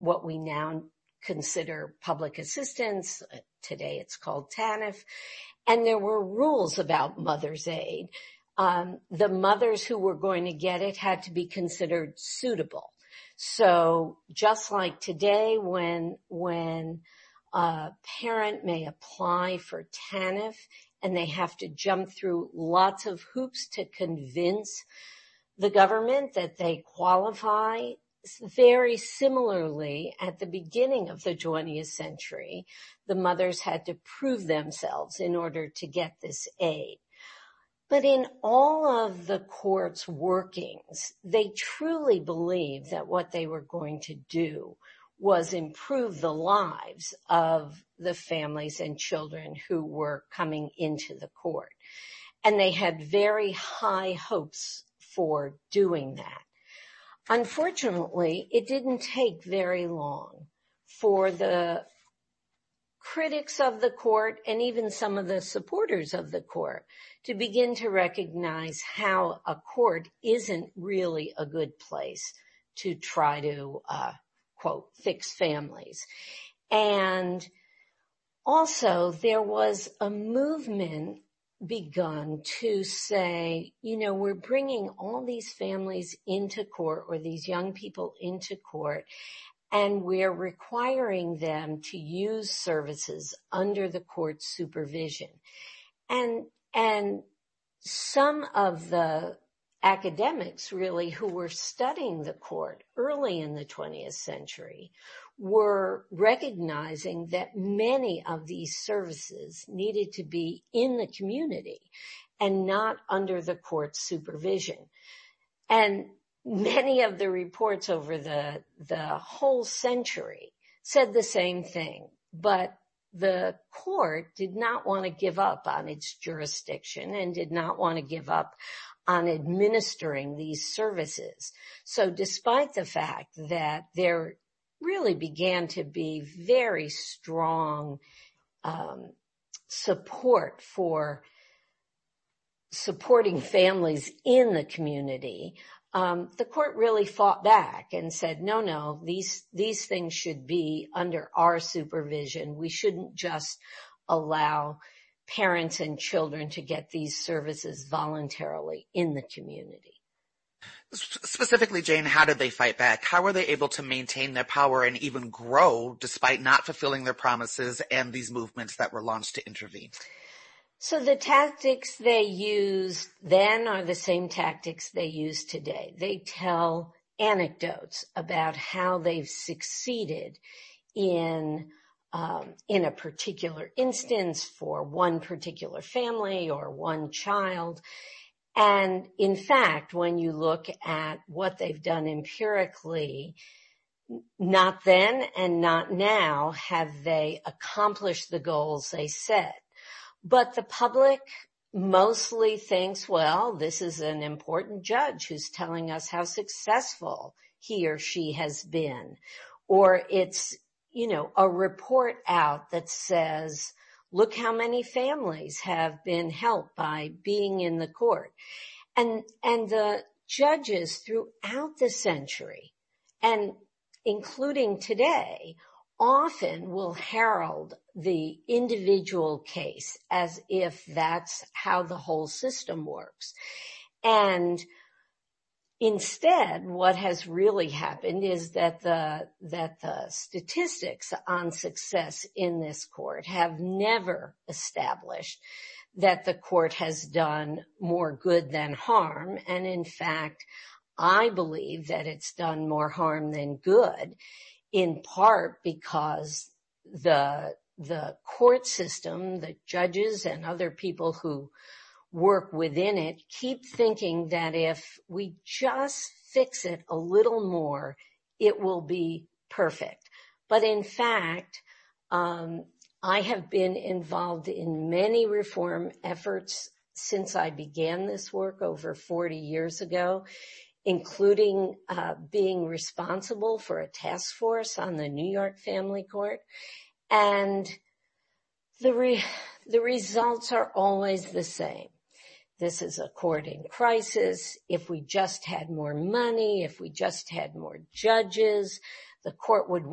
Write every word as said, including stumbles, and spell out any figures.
what we now consider public assistance. Today it's called TANF. And there were rules about mother's aid. Um, the mothers who were going to get it had to be considered suitable. So just like today, when, when a parent may apply for TANF and they have to jump through lots of hoops to convince the government that they qualify, very similarly, at the beginning of the twentieth century, the mothers had to prove themselves in order to get this aid. But in all of the court's workings, they truly believed that what they were going to do was improve the lives of the families and children who were coming into the court. And they had very high hopes for doing that. Unfortunately, it didn't take very long for the critics of the court and even some of the supporters of the court to begin to recognize how a court isn't really a good place to try to, uh, quote, fix families. And also there was a movement begun to say, you know, we're bringing all these families into court, or these young people into court, and we're requiring them to use services under the court's supervision. And, and some of the academics really who were studying the court early in the twentieth century were recognizing that many of these services needed to be in the community and not under the court's supervision. And many of the reports over the, the whole century said the same thing, but the court did not want to give up on its jurisdiction and did not want to give up on administering these services. So despite the fact that there really began to be very strong um, support for supporting families in the community, um, the court really fought back and said, no, no, these, these things should be under our supervision. We shouldn't just allow parents and children to get these services voluntarily in the community. Specifically, Jane, how did they fight back? How were they able to maintain their power and even grow despite not fulfilling their promises and these movements that were launched to intervene? So the tactics they used then are the same tactics they use today. They tell anecdotes about how they've succeeded in um, in a particular instance for one particular family or one child. And in fact, when you look at what they've done empirically, not then and not now have they accomplished the goals they set. But the public mostly thinks, well, this is an important judge who's telling us how successful he or she has been. Or it's, you know, a report out that says, look how many families have been helped by being in the court. And, and the judges throughout the century, and including today, often will herald the individual case as if that's how the whole system works. And instead, what has really happened is that the, that the statistics on success in this court have never established that the court has done more good than harm. And in fact, I believe that it's done more harm than good, in part because the, the court system, the judges and other people who work within it keep thinking that if we just fix it a little more, it will be perfect. But in fact, um, I have been involved in many reform efforts since I began this work over forty years ago, including uh, being responsible for a task force on the New York Family Court. And the re- the results are always the same. This is a court in crisis. If we just had more money, if we just had more judges, the court would